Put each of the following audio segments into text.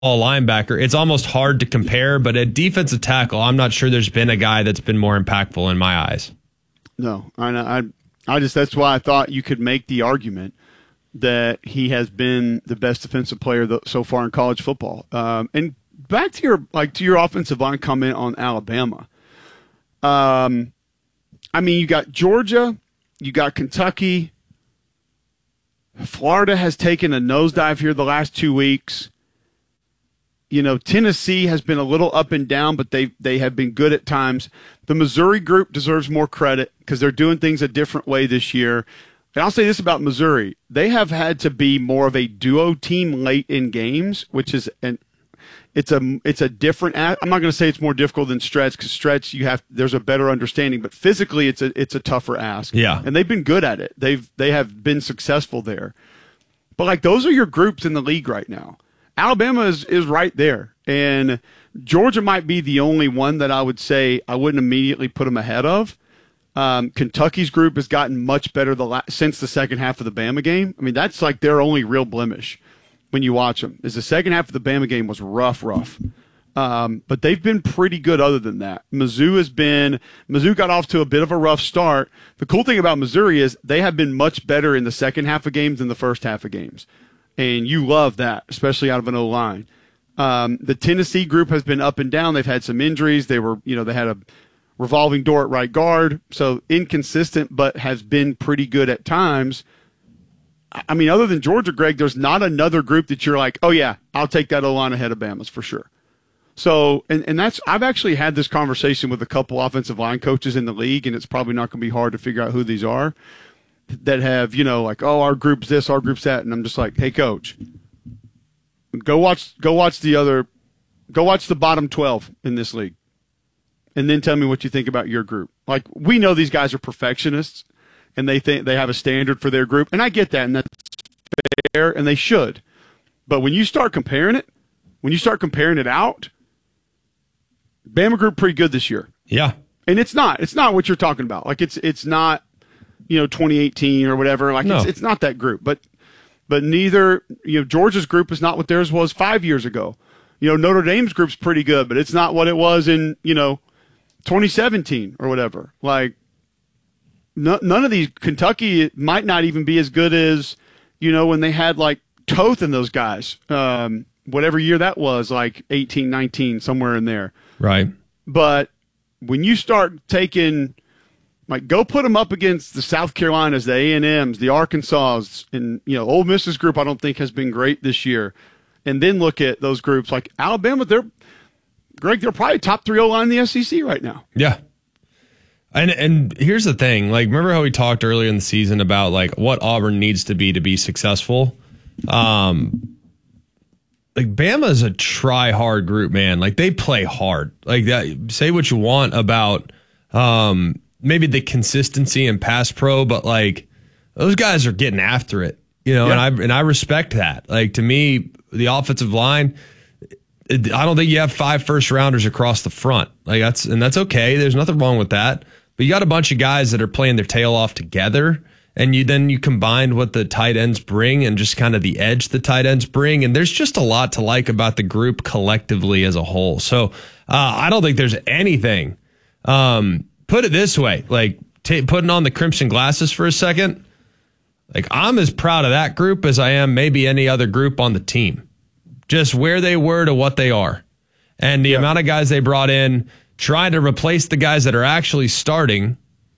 linebacker, it's almost hard to compare. But at defensive tackle, I'm not sure there's been a guy that's been more impactful in my eyes. No, I just that's why I thought you could make the argument that he has been the best defensive player so far in college football. And back to your offensive line comment on Alabama. I mean, you got Georgia, you got Kentucky. Florida has taken a nosedive here the last 2 weeks. You know, Tennessee has been a little up and down, but they have been good at times. The Missouri group deserves more credit because they're doing things a different way this year. And I'll say this about Missouri. They have had to be more of a duo team late in games, which is it's a different. I'm not going to say it's more difficult than stretch because stretch there's a better understanding, but physically it's a tougher ask. Yeah, and they've been good at it. They have been successful there. But like those are your groups in the league right now. Alabama is right there, and Georgia might be the only one that I would say I wouldn't immediately put them ahead of. Kentucky's group has gotten much better since the second half of the Bama game. I mean, that's like their only real blemish when you watch them, is the second half of the Bama game was rough. But they've been pretty good other than that. Mizzou got off to a bit of a rough start. The cool thing about Missouri is they have been much better in the second half of games than the first half of games. And you love that, especially out of an O-line. The Tennessee group has been up and down. They've had some injuries. They had a revolving door at right guard. So inconsistent, but has been pretty good at times. I mean, other than Georgia, Greg, there's not another group that you're like, oh yeah, I'll take that O-line ahead of Bama's for sure. So, and I've actually had this conversation with a couple offensive line coaches in the league, and it's probably not going to be hard to figure out who these are that have, like, oh, our group's this, our group's that. And I'm just like, hey, coach, go watch the bottom 12 in this league. And then tell me what you think about your group. Like, we know these guys are perfectionists and they think they have a standard for their group. And I get that, and that's fair, and they should. But when you start comparing it out, Bama group pretty good this year. Yeah. And it's not what you're talking about. Like, it's not, 2018 or whatever. Like, no. It's not that group. But neither, Georgia's group is not what theirs was 5 years ago. Notre Dame's group's pretty good, but it's not what it was in, 2017 or whatever. Like, none of these, Kentucky might not even be as good as, when they had, like, Toth and those guys, whatever year that was, like 18, 19, somewhere in there. Right. But when you start taking, like, go put them up against the South Carolinas, the A&Ms, the Arkansas, and, Ole Miss's group I don't think has been great this year. And then look at those groups like Alabama, they're probably top 3 O-line in the SEC right now. Yeah. And here's the thing, like, remember how we talked earlier in the season about, like, what Auburn needs to be successful? Like, Bama is a try-hard group, man. Like, they play hard. Like, that. Say what you want about maybe the consistency in pass pro, but, like, those guys are getting after it, Yeah. And I respect that. Like, to me, the offensive line, I don't think you have 5 first-rounders across the front. Like, that's okay. There's nothing wrong with that. But you got a bunch of guys that are playing their tail off together, and you combine what the tight ends bring and just kind of the edge the tight ends bring, and there's just a lot to like about the group collectively as a whole. So I don't think there's anything. Put it this way, like, putting on the crimson glasses for a second, like, I'm as proud of that group as I am maybe any other group on the team. Just where they were to what they are. And the amount of guys they brought in, trying to replace the guys that are actually starting,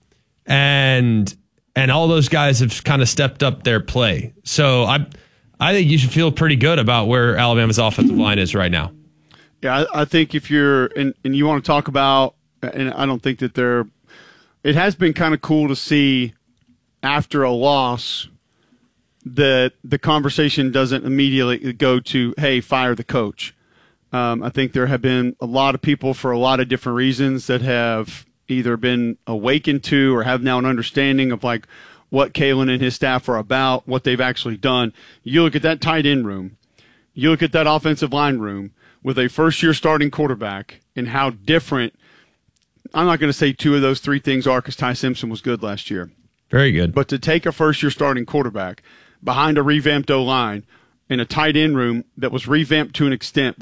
and all those guys have kind of stepped up their play. So I think you should feel pretty good about where Alabama's offensive line is right now. Yeah, I think if you're and you want to talk about, and I don't think that it has been kind of cool to see after a loss that the conversation doesn't immediately go to, hey, fire the coach. I think there have been a lot of people for a lot of different reasons that have either been awakened to or have now an understanding of, like, what Kalen and his staff are about, what they've actually done. You look at that tight end room, you look at that offensive line room with a first-year starting quarterback and how different, I'm not going to say 2 of those 3 things are because Ty Simpson was good last year. Very good. But to take a first-year starting quarterback behind a revamped O-line, and a tight end room that was revamped to an extent,